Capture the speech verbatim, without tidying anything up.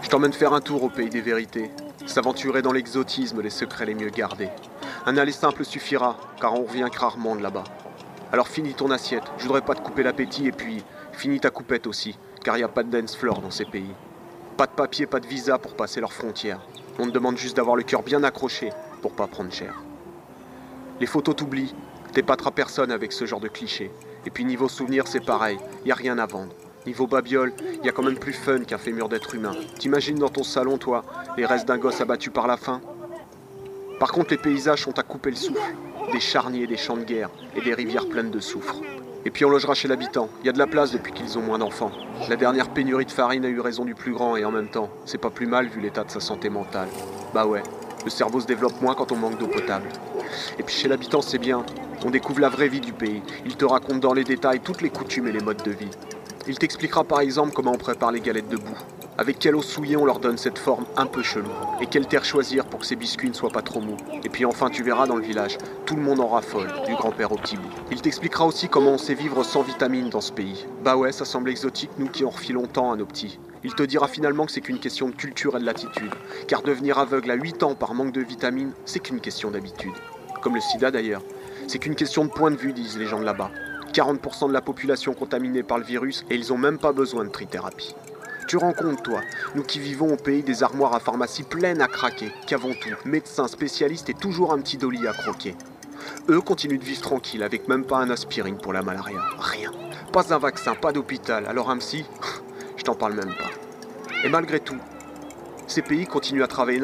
t'emmène faire un tour au pays des vérités, s'aventurer dans l'exotisme, les secrets les mieux gardés. Un aller simple suffira, car on revient que rarement de là-bas. Alors finis ton assiette, je voudrais pas te couper l'appétit, et puis finis ta coupette aussi, car y a pas de dance floor dans ces pays. Pas de papier, pas de visa pour passer leurs frontières. On te demande juste d'avoir le cœur bien accroché pour pas prendre cher. Les photos t'oublient, t'épateras personne avec ce genre de clichés. Et puis niveau souvenirs c'est pareil, y a rien à vendre. Niveau babiole, y a quand même plus fun qu'un fémur d'être humain. T'imagines dans ton salon, toi, les restes d'un gosse abattu par la faim? Par contre, les paysages sont à couper le souffle. Des charniers, des champs de guerre et des rivières pleines de soufre. Et puis on logera chez l'habitant. Y a de la place depuis qu'ils ont moins d'enfants. La dernière pénurie de farine a eu raison du plus grand et en même temps, c'est pas plus mal vu l'état de sa santé mentale. Bah ouais, le cerveau se développe moins quand on manque d'eau potable. Et puis chez l'habitant, c'est bien. On découvre la vraie vie du pays. Il te raconte dans les détails toutes les coutumes et les modes de vie. Il t'expliquera par exemple comment on prépare les galettes de boue, avec quel eau souillée on leur donne cette forme un peu chelou, et quelle terre choisir pour que ces biscuits ne soient pas trop mous. Et puis enfin tu verras dans le village, tout le monde en raffole, du grand-père au petit bout. Il t'expliquera aussi comment on sait vivre sans vitamines dans ce pays. Bah ouais, ça semble exotique, nous qui en refilons longtemps à nos petits. Il te dira finalement que c'est qu'une question de culture et de latitude, car devenir aveugle à huit ans par manque de vitamines, c'est qu'une question d'habitude. Comme le sida d'ailleurs. C'est qu'une question de point de vue, disent les gens de là-bas. quarante pour cent de la population contaminée par le virus et ils ont même pas besoin de trithérapie. Tu rends compte, toi, nous qui vivons au pays des armoires à pharmacie pleines à craquer, qu'avant tout, médecins, spécialistes et toujours un petit dolly à croquer. Eux continuent de vivre tranquilles avec même pas un aspirine pour la malaria. Rien. Pas un vaccin, pas d'hôpital. Alors un psy, je t'en parle même pas. Et malgré tout, ces pays continuent à travailler